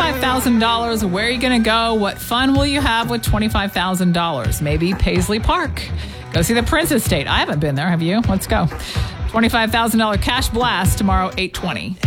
$25,000. Where are you going to go? What fun will you have with $25,000? Maybe Paisley Park. Go see the Prince Estate. I haven't been there. Have you? Let's go. $25,000 cash blast tomorrow, 8:20.